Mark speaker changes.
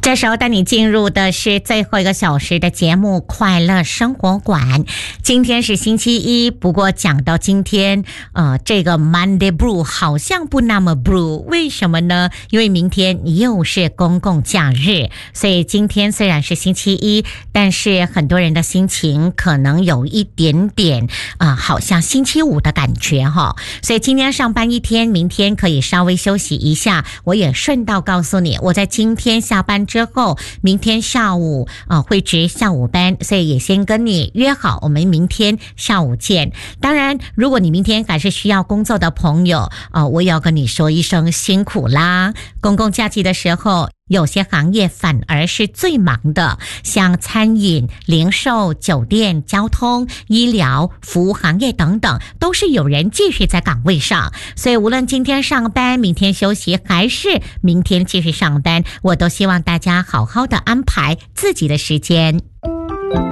Speaker 1: 这时候带你进入的是最后一个小时的节目快乐生活馆。今天是星期一，不过讲到今天这个 Monday Blue 好像不那么 blue， 为什么呢？因为明天又是公共假日，所以今天虽然是星期一，但是很多人的心情可能有一点点好像星期五的感觉哈。所以今天上班一天，明天可以稍微休息一下。我也顺道告诉你，我在今天下班之后，明天下午会值下午班，所以也先跟你约好，我们明天下午见。当然，如果你明天还是需要工作的朋友我也要跟你说一声辛苦啦。公共假期的时候，有些行业反而是最忙的，像餐饮、零售、酒店、交通、医疗、服务行业等等，都是有人继续在岗位上。所以无论今天上班，明天休息，还是明天继续上班，我都希望大家好好的安排自己的时间。